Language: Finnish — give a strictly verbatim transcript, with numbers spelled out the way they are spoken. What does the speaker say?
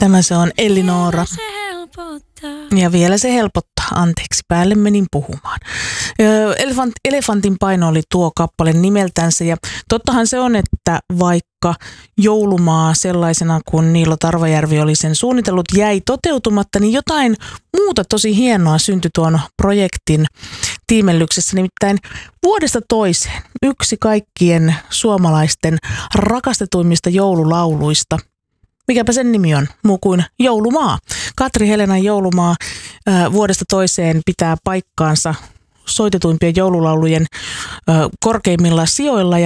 Tämä se on Elinora. Ja vielä se helpottaa. Anteeksi, päälle menin puhumaan. Elefant, Elefantin paino oli tuo kappale nimeltänsä. Ja tottahan se on, että vaikka Joulumaa sellaisena kuin Niilo Tarvajärvi oli sen suunnitellut jäi toteutumatta, niin jotain muuta tosi hienoa syntyi tuon projektin tiimellyksessä. Nimittäin vuodesta toiseen yksi kaikkien suomalaisten rakastetuimmista joululauluista. Mikäpä sen nimi on, muu kuin Joulumaa. Katri Helenan Joulumaa ää, vuodesta toiseen pitää paikkaansa soitetuimpien joululaulujen ää, korkeimmilla sijoilla. Ja